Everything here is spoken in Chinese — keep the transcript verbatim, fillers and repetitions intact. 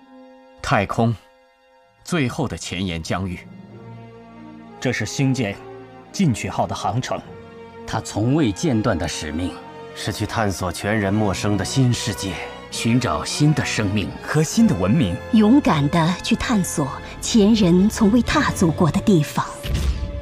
太空，最后的前沿疆域。 这是星舰进取号的航程， 它从未间断的使命是去探索全然陌生的新世界， 寻找新的生命和新的文明， 勇敢地去探索前人从未踏足过的地方。